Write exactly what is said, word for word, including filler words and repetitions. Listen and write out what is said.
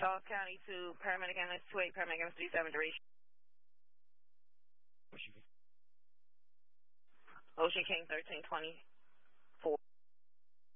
Charles County to paramedic ambulance two eight, paramedic ambulance three seven, duration. Ocean King thirteen twenty.